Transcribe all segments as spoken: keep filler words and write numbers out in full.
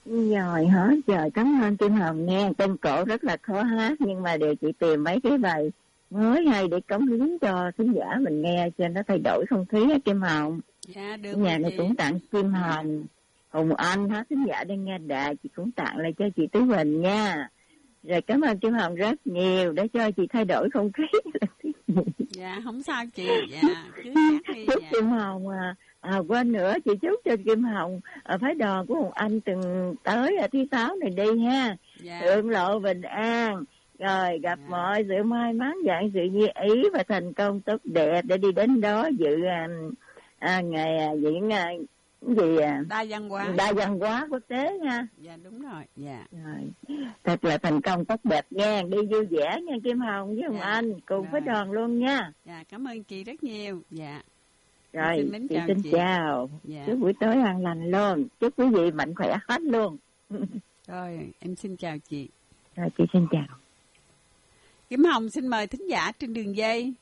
Rồi hết trời, cảm ơn Kim Hồng nghe. Tên cổ rất là khó hát nhưng mà đều chị tìm mấy cái bài mới hay để cống hiến cho thính giả mình nghe cho nó thay đổi không khí á Kim Hồng. Dạ được. Nhà này cũng tặng Kim Hồng, Hùng Anh hết thính giả đang nghe đài, chị cũng tặng lại cho chị Tứ Huỳnh nha. Rồi cảm ơn Kim Hồng rất nhiều để cho chị thay đổi không khí. Dạ không sao chị, dạ cứ hát đi. Chúc Dạ. Kim Hồng à, à, quên nữa chị chúc cho Kim Hồng ở phái đoàn của Hùng Anh từng tới ở thứ sáu này đi ha. Dạ. Thượng lộ bình an, rồi gặp dạ. mọi sự may mắn dạng sự như ý và thành công tốt đẹp để đi đến đó dự à, à, ngày à, diễn à, gì à, đa văn hóa đa văn hóa quốc tế nha. Dạ đúng rồi. Dạ. Rồi thật là thành công tốt đẹp nha, đi vui vẻ nha Kim Hồng với Hồng dạ. Anh cùng với đoàn luôn nha. Dạ cảm ơn chị rất nhiều. Dạ. Rồi xin mến chị chào xin chị. chào. Dạ. Chúc buổi tối an lành luôn, chúc quý vị mạnh khỏe hết luôn. Rồi em xin chào chị. Rồi chị xin chào. Kim Hồng xin mời thính giả trên đường dây.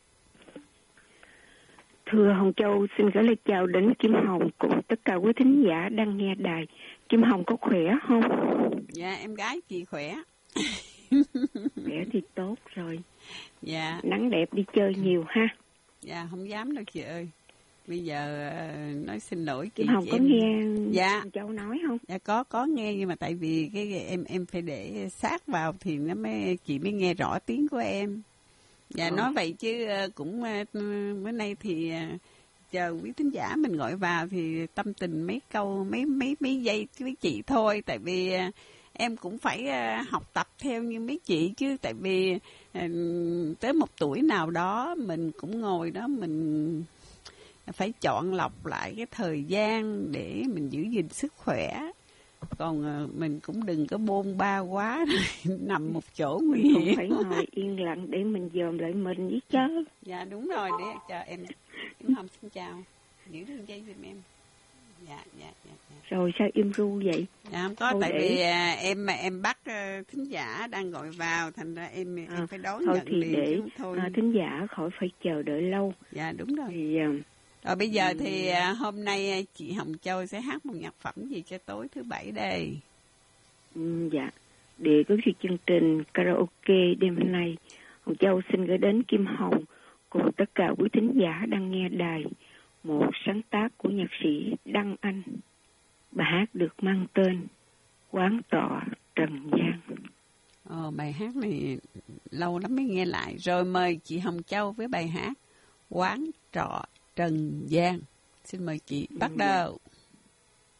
Thưa Hồng Châu, xin gửi lời chào đến Kim Hồng cùng tất cả quý thính giả đang nghe đài. Kim Hồng có khỏe không? Dạ em gái chị khỏe. Khỏe thì tốt rồi. Dạ. Nắng đẹp đi chơi nhiều ha. Dạ không dám đâu chị ơi. Bây giờ nói xin lỗi chị. Kim Hồng chị có em... nghe dạ. Hồng Châu nói không? Dạ có có nghe nhưng mà tại vì cái em em phải để sát vào thì nó mới chị mới nghe rõ tiếng của em. Dạ ờ. Nói vậy chứ cũng bữa nay thì chờ quý thính giả mình gọi vào thì tâm tình mấy câu mấy mấy mấy giây với chị thôi, tại vì em cũng phải học tập theo như mấy chị chứ, tại vì tới một tuổi nào đó mình cũng ngồi đó mình phải chọn lọc lại cái thời gian để mình giữ gìn sức khỏe. Còn mình cũng đừng có bôn ba quá nằm một chỗ nguy hiểm. Cũng phải ngồi yên lặng để mình dòm lại mình với chứ. Dạ đúng rồi, để chờ em. Kim Hồng xin chào. Giữ đường dây giùm em. Dạ, dạ, dạ, dạ. Rồi sao im ru vậy? Dạ không có, thôi tại để... vì à, em em bắt uh, thính giả đang gọi vào, thành ra em, à, em phải đón thôi nhận thì liền. Để thôi à, thính giả khỏi phải chờ đợi lâu. Dạ đúng rồi. Thì, uh, rồi bây giờ thì à, hôm nay chị Hồng Châu sẽ hát một nhạc phẩm gì cho tối thứ bảy đây? Ừ, dạ. Để có sự chương trình karaoke đêm hôm nay, Hồng Châu xin gửi đến Kim Hồng cùng tất cả quý thính giả đang nghe đài một sáng tác của nhạc sĩ Đăng Anh. Bài hát được mang tên Quán trọ Trần gian. Ờ, bài hát này lâu lắm mới nghe lại. Rồi mời chị Hồng Châu với bài hát Quán trọ Trần gian. Xin mời chị bắt đầu.